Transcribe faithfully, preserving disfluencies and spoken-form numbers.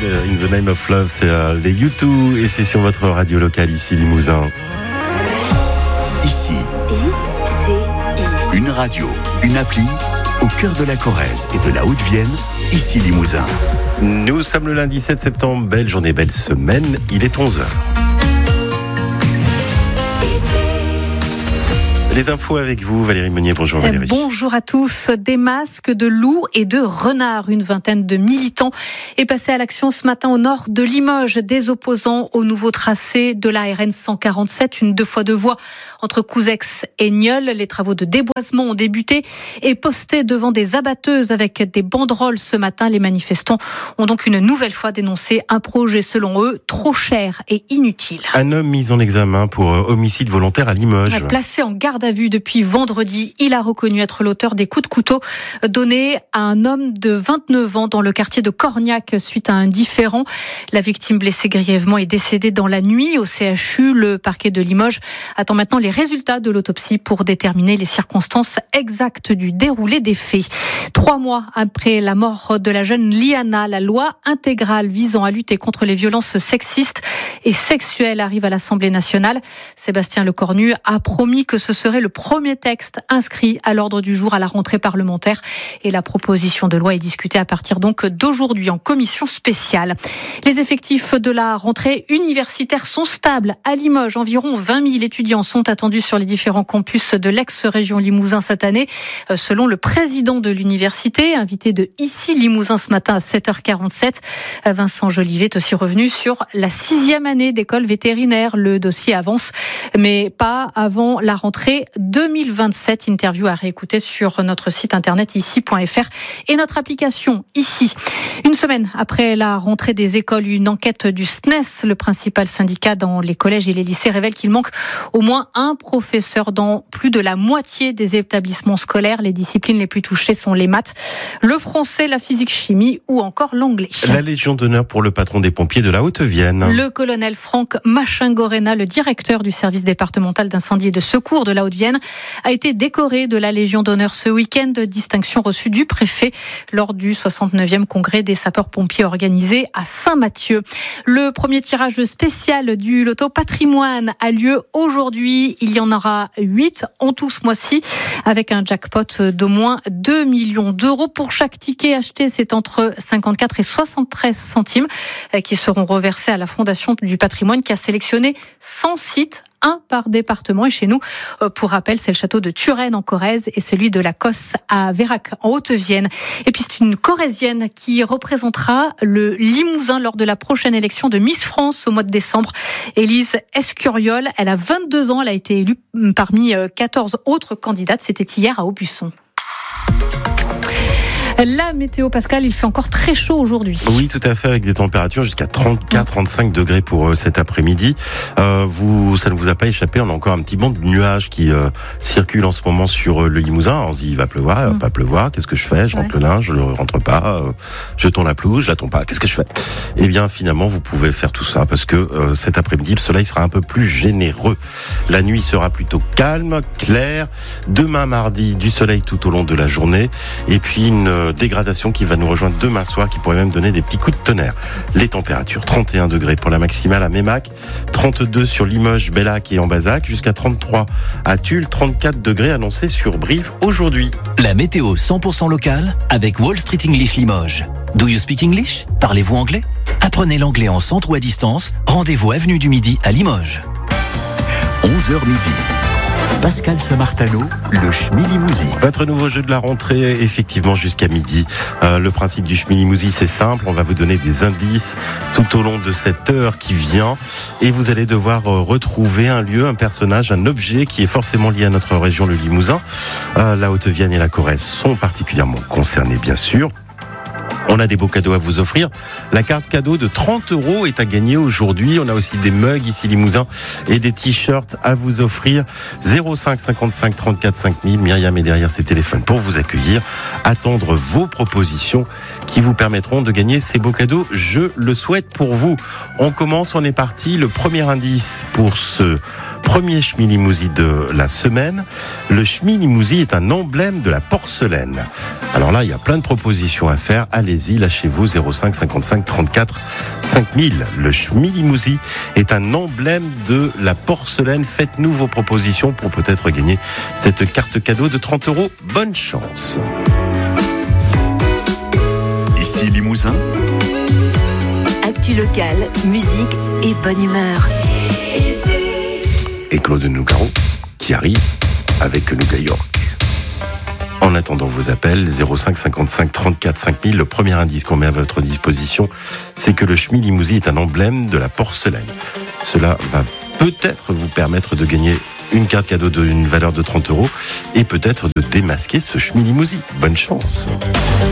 In the Name of Love, c'est euh, les U deux et c'est sur votre radio locale ici Limousin. Ici, I C I. une radio, une appli, au cœur de la Corrèze et de la Haute-Vienne, ici Limousin. Nous sommes le lundi sept septembre, belle journée, belle semaine, il est onze heures. Les infos avec vous, Valérie Meunier. Bonjour Valérie. Bonjour à tous. Des masques de loups et de renards. Une vingtaine de militants est passée à l'action ce matin au nord de Limoges, des opposants au nouveau tracé de la R N cent quarante-sept, une deux fois deux voies entre Couzex et Nieul. Les travaux de déboisement ont débuté et postés devant des abatteuses avec des banderoles ce matin. Les manifestants ont donc une nouvelle fois dénoncé un projet, selon eux, trop cher et inutile. Un homme mis en examen pour homicide volontaire à Limoges. Placé en garde à vue depuis vendredi, il a reconnu être l'auteur des coups de couteau donnés à un homme de vingt-neuf ans dans le quartier de Corniac suite à un différend. La victime blessée grièvement est décédée dans la nuit au C H U. Le parquet de Limoges attend maintenant les résultats de l'autopsie pour déterminer les circonstances exactes du déroulé des faits. Trois mois après la mort de la jeune Liana, la loi intégrale visant à lutter contre les violences sexistes et sexuelles arrive à l'Assemblée nationale. Sébastien Lecornu a promis que ce serait le premier texte inscrit à l'ordre du jour à la rentrée parlementaire et la proposition de loi est discutée à partir donc d'aujourd'hui en commission spéciale. Les effectifs de la rentrée universitaire sont stables à Limoges. Environ vingt mille étudiants sont attendus sur les différents campus de l'ex-région Limousin cette année, selon le président de l'université, invité de Ici Limousin ce matin à sept heures quarante-sept. Vincent Jolivet est aussi revenu sur la sixième année d'école vétérinaire. Le dossier avance, mais pas avant la rentrée deux mille vingt-sept. Interview à réécouter sur notre site internet ici point f r et notre application Ici. Une semaine après la rentrée des écoles, une enquête du S N E S, le principal syndicat dans les collèges et les lycées, révèle qu'il manque au moins un professeur dans plus de la moitié des établissements scolaires. Les disciplines les plus touchées sont les maths, le français, la physique-chimie ou encore l'anglais. La Légion d'honneur pour le patron des pompiers de la Haute-Vienne. Le colonel Franck Machingorena, le directeur du service départemental d'incendie et de secours de la Haute-Vienne, a été décoré de la Légion d'honneur ce week-end, distinction reçue du préfet lors du soixante-neuvième congrès des sapeurs-pompiers organisé à Saint-Mathieu. Le premier tirage spécial du loto patrimoine a lieu aujourd'hui. Il y en aura huit en tout ce mois-ci avec un jackpot d'au moins deux millions d'euros. Pour chaque ticket acheté, c'est entre cinquante-quatre et soixante-treize centimes qui seront reversés à la Fondation du patrimoine qui a sélectionné cent sites, un par département. Et chez nous, pour rappel, c'est le château de Turenne en Corrèze et celui de la Cosse à Vérac en Haute-Vienne. Et puis c'est une Corrézienne qui représentera le Limousin lors de la prochaine élection de Miss France au mois de décembre. Élise Escuriol, elle a vingt-deux ans, elle a été élue parmi quatorze autres candidates. C'était hier à Aubusson. La météo, Pascal, il fait encore très chaud aujourd'hui. Oui, tout à fait, avec des températures jusqu'à trente-quatre à trente-cinq degrés pour euh, cet après-midi. Euh, vous, ça ne vous a pas échappé, on a encore un petit banc de nuages qui euh, circule en ce moment sur euh, le Limousin. On se dit, il va pleuvoir, il va mmh. pas pleuvoir, qu'est-ce que je fais? Je rentre ouais. le linge, je le rentre pas, euh, je tond la pelouse, je la tond pas, qu'est-ce que je fais? Eh bien, finalement, vous pouvez faire tout ça parce que euh, cet après-midi, le soleil sera un peu plus généreux. La nuit sera plutôt calme, claire. Demain, mardi, du soleil tout au long de la journée. Et puis, une dégradation qui va nous rejoindre demain soir, qui pourrait même donner des petits coups de tonnerre. Les températures, trente et un degrés pour la maximale à Mémac, trente-deux sur Limoges, Bellac et Ambazac, jusqu'à trente-trois à Tulle, trente-quatre degrés annoncés sur Brive aujourd'hui. La météo cent pour cent locale avec Wall Street English Limoges. Do you speak English? Parlez-vous anglais? Apprenez l'anglais en centre ou à distance. Rendez-vous avenue du Midi à Limoges. onze heures midi. Pascal Samartano, le Schmilimousi. Votre nouveau jeu de la rentrée, effectivement, jusqu'à midi. Euh, le principe du Schmilimousi, c'est simple. On va vous donner des indices tout au long de cette heure qui vient. Et vous allez devoir euh, retrouver un lieu, un personnage, un objet qui est forcément lié à notre région, le Limousin. Euh, la Haute-Vienne et la Corrèze sont particulièrement concernés, bien sûr. On a des beaux cadeaux à vous offrir. La carte cadeau de trente euros est à gagner aujourd'hui. On a aussi des mugs ici Limousin et des t-shirts à vous offrir. zéro cinq cinquante-cinq trente-quatre cinq mille. Myriam est derrière ses téléphones pour vous accueillir. Attendre vos propositions qui vous permettront de gagner ces beaux cadeaux. Je le souhaite pour vous. On commence, on est parti. Le premier indice pour ce Premier schmillimousi de la semaine. Le schmillimousi est un emblème de la porcelaine. Alors là, il y a plein de propositions à faire. Allez-y, lâchez-vous, zéro cinq cinquante-cinq trente-quatre cinq mille. Le schmillimousi est un emblème de la porcelaine. Faites-nous vos propositions pour peut-être gagner cette carte cadeau de trente euros. Bonne chance. Ici Limousin. Actu locale, musique et bonne humeur. Et Claude Nougaro qui arrive avec Nougat York. En attendant vos appels, zéro cinq cinquante-cinq trente-quatre cinq mille, le premier indice qu'on met à votre disposition, c'est que le schmillimousi est un emblème de la porcelaine. Cela va peut-être vous permettre de gagner une carte cadeau d'une valeur de trente euros et peut-être de démasquer ce schmillimousi. Bonne chance.